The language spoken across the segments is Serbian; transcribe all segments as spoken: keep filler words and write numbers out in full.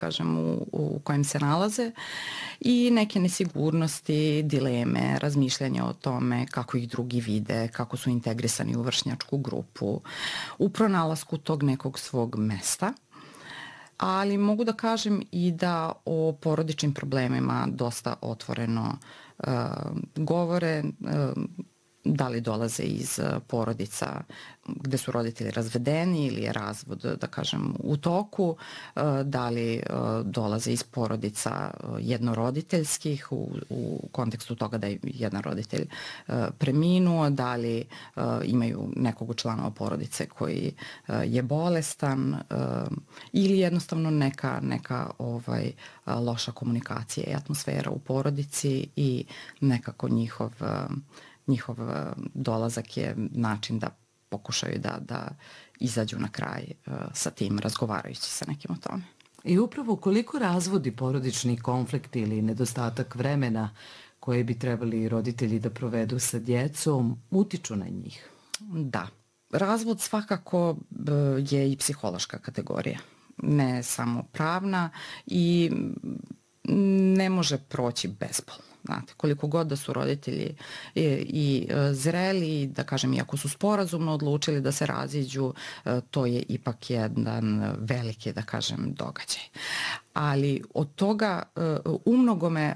kažem, u, u kojem se nalaze i neke nesigurnosti, dileme, razmišljanja o tome kako ih drugi vide, kako su integrisani u vršnjačku grupu, u pronalasku tog nekog svog mesta. Ali mogu da kažem i da o porodičnim problemima dosta otvoreno uh, govore, uh, da li dolaze iz porodica gde su roditelji razvedeni ili je razvod, da kažem, u toku, da li dolaze iz porodica jednoroditeljskih u, u kontekstu toga da je jedan roditelj preminuo, da li imaju nekog članova porodice koji je bolestan ili jednostavno neka, neka ovaj, loša komunikacija i atmosfera u porodici i nekako njihov njihov dolazak je način da pokušaju da, da izađu na kraj uh, sa tim, razgovarajući sa nekim o tome. I upravo koliko razvodi porodični konflikt ili nedostatak vremena koje bi trebali roditelji da provedu sa djecom utiču na njih? Da. Razvod svakako uh, je i psihološka kategorija, ne samo pravna i ne može proći bezbolno. Znate, koliko god da su roditelji i, i zreli, da kažem, iako su sporazumno odlučili da se raziđu, to je ipak jedan veliki, da kažem, događaj. Ali od toga umnogome,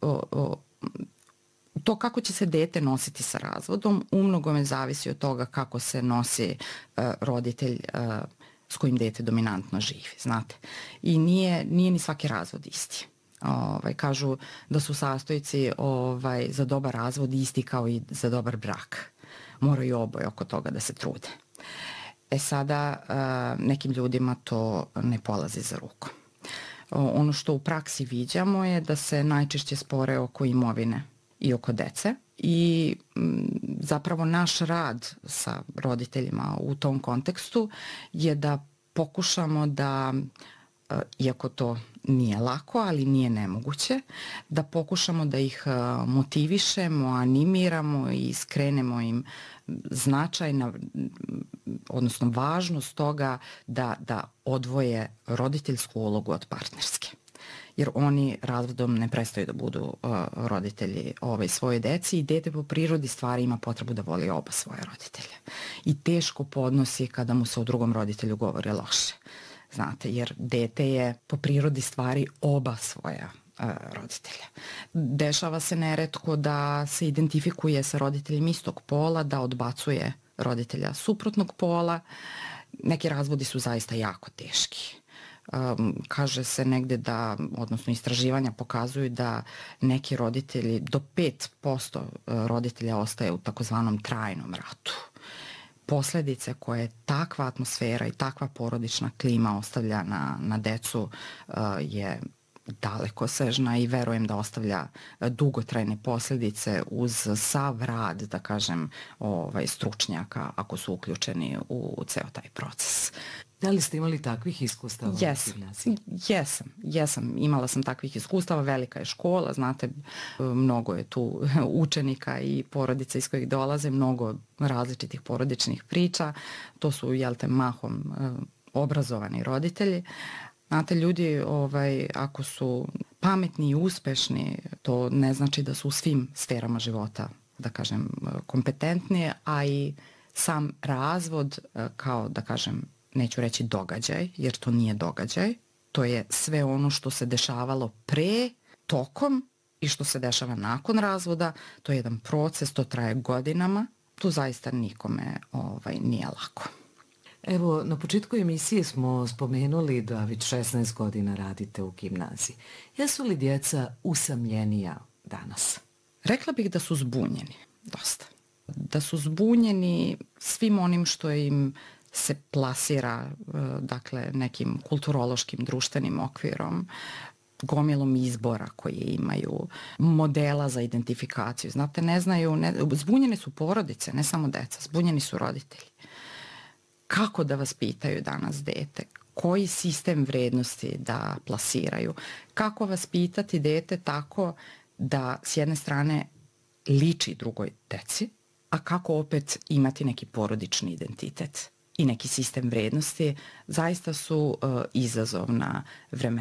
to kako će se dete nositi sa razvodom, umnogome zavisi od toga kako se nosi roditelj s kojim dete dominantno živi, znate. I nije, nije ni svaki razvod isti. Ovaj, kažu da su sastojci ovaj, za dobar razvod isti kao i za dobar brak. Moraju oboje oko toga da se trude. E sada, nekim ljudima to ne polazi za rukom. Ono što u praksi viđamo je da se najčešće spore oko imovine i oko dece i zapravo naš rad sa roditeljima u tom kontekstu je da pokušamo da, iako to nije lako, ali nije nemoguće, da pokušamo da ih motivišemo, animiramo i skrenemo im značaj, na, odnosno važnost toga da, da odvoje roditeljsku ulogu od partnerske. Jer oni razvodom ne prestaju da budu uh, roditelji ovaj, svoje deci i dete po prirodi stvari ima potrebu da voli oba svoje roditelje. I teško podnosi kada mu se o drugom roditelju govore loše. Znate, jer dete je po prirodi stvari oba svoja uh, roditelja. Dešava se neretko da se identifikuje sa roditeljem istog pola, da odbacuje roditelja suprotnog pola. Neki razvodi su zaista jako teški. Um, kaže se negde da, odnosno istraživanja pokazuju da neki roditelji, do pet posto roditelja ostaje u takozvanom trajnom ratu. Posledice koje takva atmosfera i takva porodična klima ostavlja na, na decu uh, je daleko sežna i verujem da ostavlja dugotrajne posljedice uz sav rad, da kažem, ovaj, stručnjaka ako su uključeni u, u ceo taj proces. Da li ste imali takvih iskustava? Yes, jesam, jesam. Imala sam takvih iskustava, velika je škola, znate, mnogo je tu učenika i porodica iz kojih dolaze, mnogo različitih porodičnih priča, to su, jel te, mahom obrazovani roditelji. Znate, ljudi, ovaj, ako su pametni i uspešni, to ne znači da su u svim sferama života, da kažem, kompetentni, a i sam razvod kao, da kažem, neću reći događaj, jer to nije događaj. To je sve ono što se dešavalo pre, tokom i što se dešava nakon razvoda. To je jedan proces, to traje godinama. Tu zaista nikome ovaj, nije lako. Evo, na početku emisije smo spomenuli da već šesnaest godina radite u gimnaziji. Jesu li djeca usamljenija danas? Rekla bih da su zbunjeni, dosta. Da su zbunjeni svim onim što im se plasira, dakle, nekim kulturološkim društvenim okvirom, gomilom izbora koje imaju, modela za identifikaciju. Znate, ne znaju, ne, zbunjene su porodice, ne samo deca, zbunjeni su roditelji. Kako da vas pitaju danas dete? Koji sistem vrednosti da plasiraju? Kako vas pitati dete tako da s jedne strane liči drugoj deci, a kako opet imati neki porodični identitet i neki sistem vrednosti, zaista su uh, izazovna vremena.